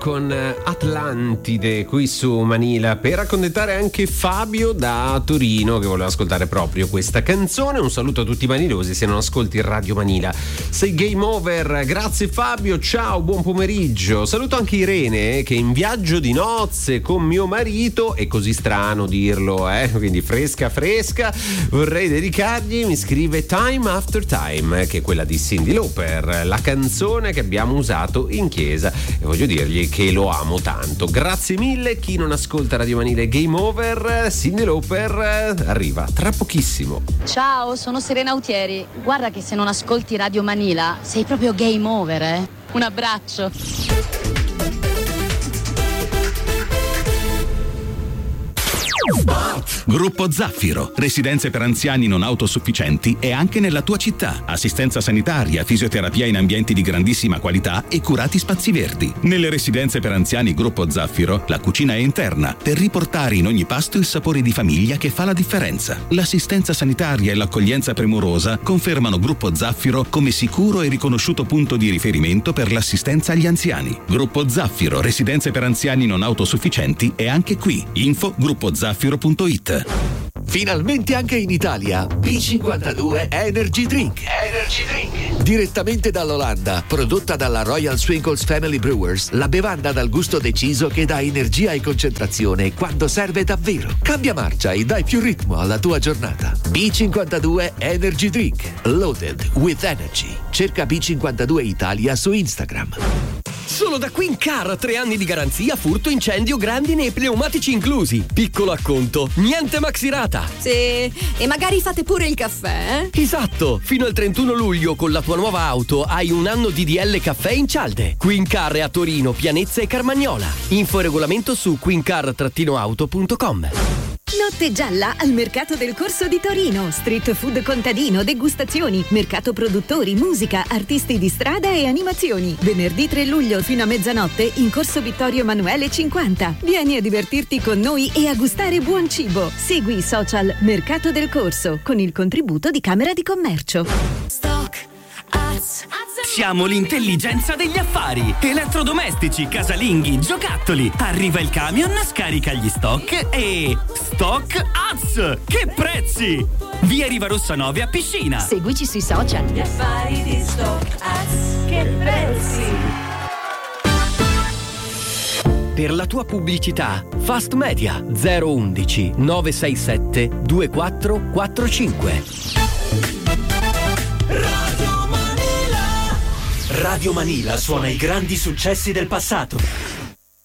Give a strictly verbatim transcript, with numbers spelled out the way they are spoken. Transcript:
con Atlantide qui su Manila per accontentare anche Fabio da Torino che voleva ascoltare proprio questa canzone. Un saluto a tutti i manilosi se non ascolti Radio Manila. Sei game over, grazie Fabio, ciao, buon pomeriggio. Saluto anche Irene che è in viaggio di nozze con mio marito, è così strano dirlo, eh? Quindi fresca fresca, vorrei dedicargli, mi scrive Time After Time, che è quella di Cyndi Lauper, la canzone che abbiamo usato in chiesa, e voglio dirgli che lo amo tanto. Grazie mille. Chi non ascolta Radio Manila è game over. Cyndi Lauper arriva tra pochissimo. Ciao, sono Serena Autieri. Guarda che se non ascolti Radio Manila sei proprio game over, eh? Un abbraccio. Gruppo Zaffiro, residenze per anziani non autosufficienti e anche nella tua città. Assistenza sanitaria, fisioterapia in ambienti di grandissima qualità e curati spazi verdi. Nelle residenze per anziani Gruppo Zaffiro la cucina è interna per riportare in ogni pasto il sapore di famiglia che fa la differenza. L'assistenza sanitaria e l'accoglienza premurosa confermano Gruppo Zaffiro come sicuro e riconosciuto punto di riferimento per l'assistenza agli anziani. Gruppo Zaffiro, residenze per anziani non autosufficienti è anche qui. Info gruppo zaffiro punto it. Finalmente anche in Italia B cinquantadue Energy Drink. Energy Drink. Direttamente dall'Olanda, prodotta dalla Royal Swinkles Family Brewers, la bevanda dal gusto deciso che dà energia e concentrazione quando serve davvero. Cambia marcia e dai più ritmo alla tua giornata. B cinquantadue Energy Drink. Loaded with energy. Cerca B cinquantadue Italia su Instagram. Solo da Queen Car, tre anni di garanzia, furto, incendio, grandine e pneumatici inclusi. Piccolo acconto, niente maxirata. Sì, e magari fate pure il caffè, eh? Esatto, fino al trentuno luglio con la tua nuova auto hai un anno di D D L caffè in cialde. Queen Car è a Torino, Pianezza e Carmagnola. Info e regolamento su queen car auto punto com. Notte gialla al Mercato del Corso di Torino. Street food contadino, degustazioni, mercato produttori, musica, artisti di strada e animazioni. Venerdì tre luglio fino a mezzanotte in Corso Vittorio Emanuele cinquanta. Vieni a divertirti con noi e a gustare buon cibo. Segui i social Mercato del Corso con il contributo di Camera di Commercio. Stock Ads. Siamo l'intelligenza degli affari. Elettrodomestici, casalinghi, giocattoli. Arriva il camion, scarica gli stock e... Stock Ads! Che prezzi! Via Rivarossa nove a Piscina. Seguici sui social. Gli affari di Stock Ads. Che prezzi! Per la tua pubblicità, Fast Media zero undici nove sei sette due quattro quattro cinque. Radio Manila suona i grandi successi del passato.